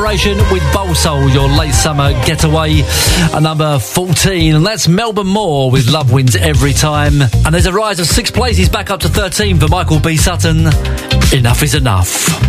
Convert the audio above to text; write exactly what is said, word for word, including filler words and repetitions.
With Bowl Soul, your late summer getaway, at number fourteen. And that's Melbourne Moore with Love Wins Every Time. And there's a rise of six places back up to thirteen for Michael B. Sutton. Enough is enough.